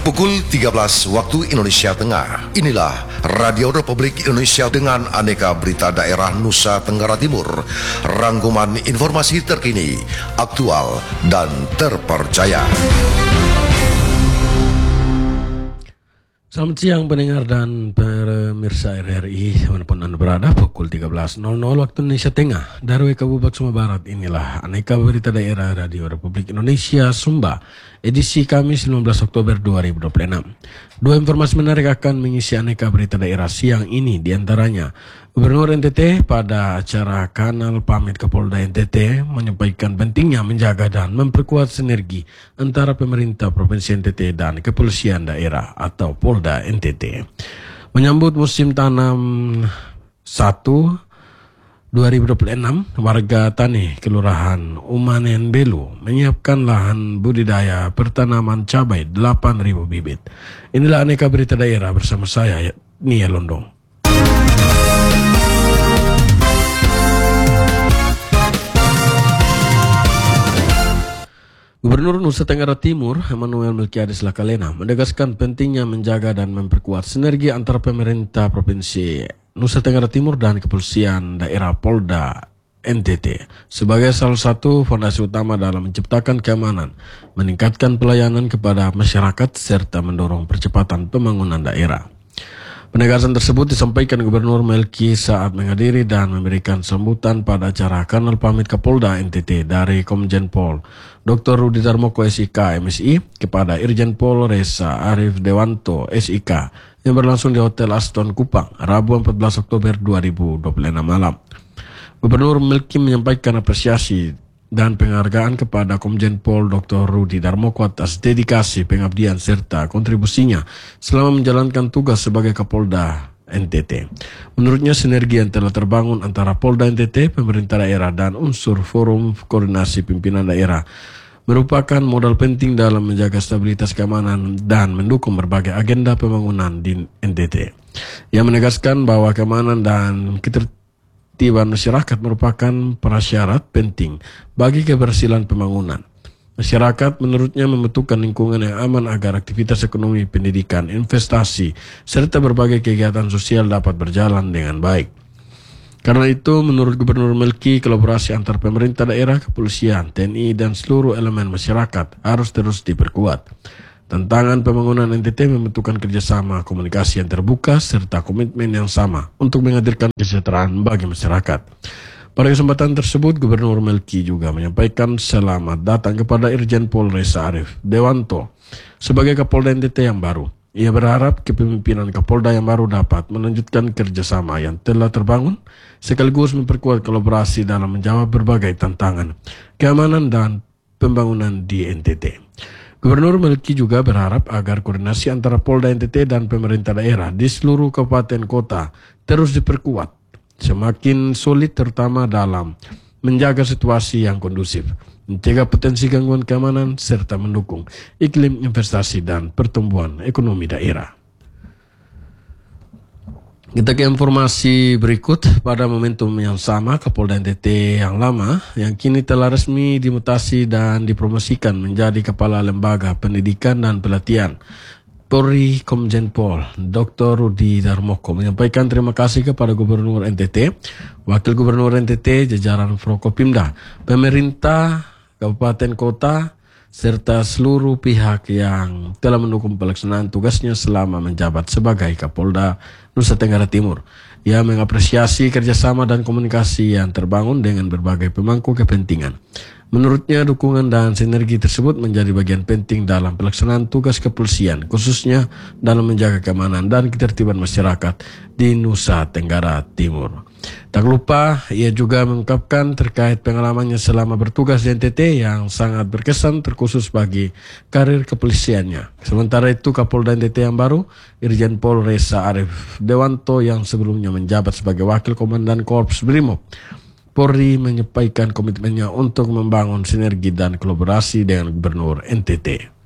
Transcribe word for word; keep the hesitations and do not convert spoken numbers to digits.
Pukul tiga belas waktu Indonesia Tengah. Inilah Radio Republik Indonesia dengan aneka berita daerah Nusa Tenggara Timur. Rangkuman informasi terkini, aktual, dan terpercaya. Selamat siang pendengar dan pemirsa R R I dimanapun Anda berada. Pukul tiga belas waktu Indonesia Tengah dari Kabupaten Sumba Barat. Inilah aneka berita daerah Radio Republik Indonesia Sumba, edisi Kamis lima belas Oktober dua ribu dua puluh enam. Dua informasi menarik akan mengisi aneka berita daerah siang ini, diantaranya Gubernur N T T pada acara Kanal Pamit Kapolda N T T menyampaikan pentingnya menjaga dan memperkuat sinergi antara pemerintah Provinsi N T T dan Kepolisian Daerah atau Polda N T T. Menyambut musim tanam satu dua ribu dua puluh enam, warga Tani Kelurahan Umanen Belu menyiapkan lahan budidaya pertanaman cabai delapan ribu bibit. Inilah aneka berita daerah bersama saya, Nia Londong. Gubernur Nusa Tenggara Timur Emmanuel Melkiades Lakalena menegaskan pentingnya menjaga dan memperkuat sinergi antara pemerintah Provinsi Nusa Tenggara Timur dan Kepolisian Daerah Polda N T T sebagai salah satu fondasi utama dalam menciptakan keamanan, meningkatkan pelayanan kepada masyarakat, serta mendorong percepatan pembangunan daerah. Penegasan tersebut disampaikan Gubernur Melki saat menghadiri dan memberikan sambutan pada acara Kanal Pamit Kapolda N T T dari Komjen Pol Doktor Rudi Darmoko S I K M S I kepada Irjen Pol Reza Arif Dewanto S I K yang berlangsung di Hotel Aston Kupang, Rabu empat belas Oktober dua ribu dua puluh enam malam. Gubernur Melki menyampaikan apresiasi dan penghargaan kepada Komjen Pol Doktor Rudi Darmoko atas dedikasi, pengabdian, serta kontribusinya selama menjalankan tugas sebagai Kapolda N T T. Menurutnya, sinergi yang telah terbangun antara Polda N T T, pemerintah daerah, dan unsur Forum Koordinasi Pimpinan Daerah merupakan modal penting dalam menjaga stabilitas keamanan dan mendukung berbagai agenda pembangunan di N T T. Ia menegaskan bahwa keamanan dan ketertiban masyarakat merupakan prasyarat penting bagi keberhasilan pembangunan. Masyarakat menurutnya membutuhkan lingkungan yang aman agar aktivitas ekonomi, pendidikan, investasi, serta berbagai kegiatan sosial dapat berjalan dengan baik. Karena itu, menurut Gubernur Melki, kolaborasi antar pemerintah daerah, kepolisian, T N I, dan seluruh elemen masyarakat harus terus diperkuat. Tantangan pembangunan N T T membutuhkan kerjasama, komunikasi yang terbuka, serta komitmen yang sama untuk menghadirkan kesejahteraan bagi masyarakat. Pada kesempatan tersebut, Gubernur Melki juga menyampaikan selamat datang kepada Irjen Pol Reza Arif Dewanto sebagai Kapolda N T T yang baru. Ia berharap kepemimpinan Kapolda yang baru dapat melanjutkan kerjasama yang telah terbangun, sekaligus memperkuat kolaborasi dalam menjawab berbagai tantangan keamanan dan pembangunan di N T T. Gubernur Melki juga berharap agar koordinasi antara Polda N T T dan pemerintah daerah di seluruh kabupaten kota terus diperkuat, semakin solid terutama dalam menjaga situasi yang kondusif, mencegah potensi gangguan keamanan, serta mendukung iklim investasi dan pertumbuhan ekonomi daerah. Kita ke informasi berikut. Pada momentum yang sama, Kapolda N T T yang lama yang kini telah resmi dimutasi dan dipromosikan menjadi Kepala Lembaga Pendidikan dan Pelatihan Polri, Komjen Pol Doktor Rudi Darmoko menyampaikan terima kasih kepada Gubernur N T T, Wakil Gubernur N T T, jajaran Forkopimda, pemerintah kabupaten kota, serta seluruh pihak yang telah mendukung pelaksanaan tugasnya selama menjabat sebagai Kapolda Nusa Tenggara Timur. Ia mengapresiasi kerjasama dan komunikasi yang terbangun dengan berbagai pemangku kepentingan. Menurutnya, dukungan dan sinergi tersebut menjadi bagian penting dalam pelaksanaan tugas kepolisian, khususnya dalam menjaga keamanan dan ketertiban masyarakat di Nusa Tenggara Timur. Tak lupa, ia juga mengungkapkan terkait pengalamannya selama bertugas di N T T yang sangat berkesan terkhusus bagi karir kepolisiannya. Sementara itu, Kapolda N T T yang baru, Irjen Pol Reza Arif Dewanto yang sebelumnya menjabat sebagai Wakil Komandan Korps Brimob Polri menyampaikan komitmennya untuk membangun sinergi dan kolaborasi dengan Gubernur N T T.